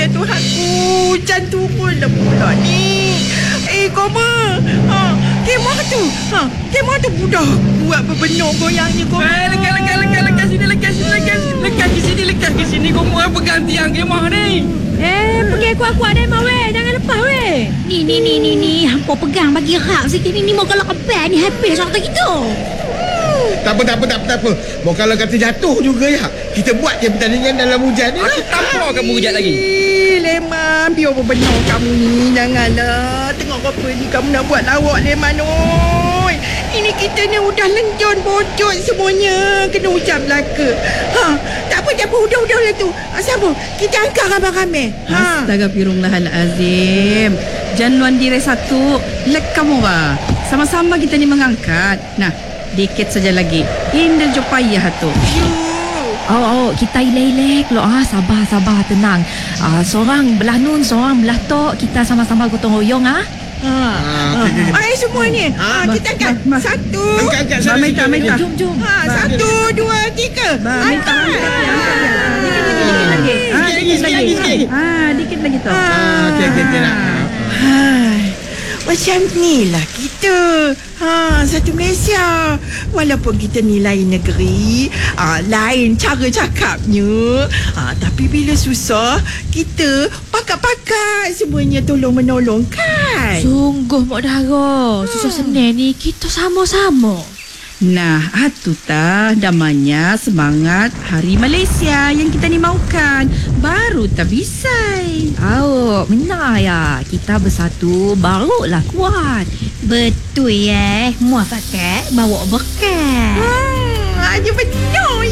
Tuhanku, hujan turun dah pula ni. Koma. Kemah tu. Kemah tu budak buat berbenuk goyangnya koma. Lekas ke sini. Koma pegang tiang kemah ni. Pergi kuat-kuat deh, Mak weh. Jangan lepas weh. Ni. Hampa pegang bagi rak sikit ni. Mau kalau kepek ni habis harta kita. Tak apa. Mau kalau kata jatuh juga ya. Kita buat je pertandingan dalam hujan ni. Aku tampar kamu kejap lagi. Leman, biar berbenuk kamu ni. Janganlah. Tengok apa ni kamu nak buat lawak, Leman. Oi. Ini kita ni udah lenjon bocor semuanya. Kena hujan belaka. Tak apa. Udah tu. Sabar. Kita angkat ramai-ramai. Astagfirullahalazim. Januan diri satu. Lek kamu ba. Sama-sama kita ni mengangkat. Nah, dikit saja lagi. Indah jo payah tu. Kita ilek-ilek lo. Sabar, tenang. Seorang belah nun, seorang belah tok. Kita sama-sama gotong royong Okay. Ayo semua ni. Kita angkat. Satu. Angkat sana. Meta. Jom. 1, 2, 3. Meta. Dikit lagi tu. Okay, nak. Macam ni lah kita. Satu Malaysia. Walaupun kita ni lain negeri, lain cara cakapnya, tapi bila susah, kita pakat-pakat semuanya tolong-menolong kan? Sungguh Mak Dara. Susah senang ni kita sama-sama. Nah, itu namanya semangat Hari Malaysia yang kita ni maukan. Baru tak bisa. Benar ya. Kita bersatu barulah kuat. Betul ya. Muafakat bawa berkat. Aja betul.